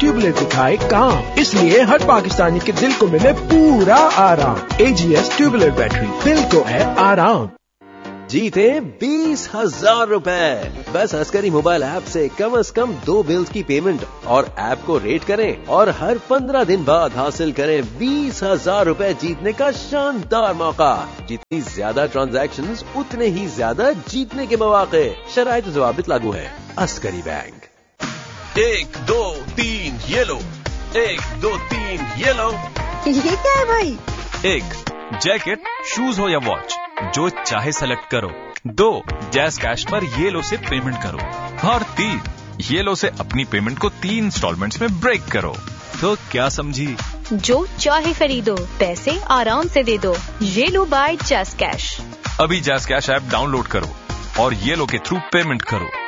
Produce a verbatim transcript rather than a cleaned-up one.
Tubeless दिखाए काम, इसलिए हर पाकिस्तानी के दिल को मिले पूरा आराम। एजीएस ट्यूबलेट बैटरी, दिल को है आराम। जीते बीस हजार रूपए बस अस्करी मोबाइल ऐप से कम से कम दो बिल्स की पेमेंट और ऐप को रेट करें और हर पंद्रह दिन बाद हासिल करें बीस हजार रूपए जीतने का शानदार मौका। जितनी ज्यादा ट्रांजैक्शंस उतने ही ज्यादा जीतने के मौके। शराइत ज़वाबित लागू है। अस्करी बैंक। एक दो तीन ये लो, एक दो तीन ये लो। ये क्या है भाई? एक जैकेट, शूज हो या वॉच, जो चाहे सेलेक्ट करो। दो जैज़ कैश पर ये लो से पेमेंट करो। और तीन ये लो से अपनी पेमेंट को तीन इंस्टॉलमेंट्स में ब्रेक करो। तो क्या समझी? जो चाहे खरीदो, पैसे आराम से दे दो। ये लो बाय जैज़ कैश। अभी जैज़ कैश ऐप डाउनलोड करो और ये लो के थ्रू पेमेंट करो।